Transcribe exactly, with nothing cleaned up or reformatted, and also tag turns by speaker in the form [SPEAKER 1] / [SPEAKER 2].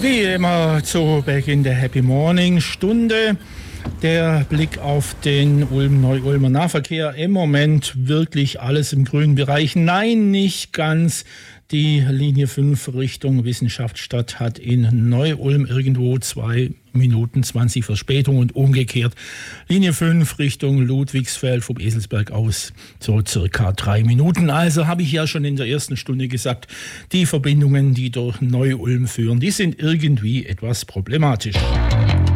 [SPEAKER 1] Wie immer zu Beginn der Happy Morning Stunde. Der Blick auf den Ulm-Neu-Ulmer Nahverkehr. Im Moment wirklich alles im grünen Bereich. Nein, nicht ganz. Die Linie fünf Richtung Wissenschaftsstadt hat in Neu-Ulm irgendwo zwei Minuten zwanzig Verspätung und umgekehrt. Linie fünf Richtung Ludwigsfeld vom Eselsberg aus so circa drei Minuten. Also habe ich ja schon in der ersten Stunde gesagt, die Verbindungen, die durch Neu-Ulm führen, die sind irgendwie etwas problematisch.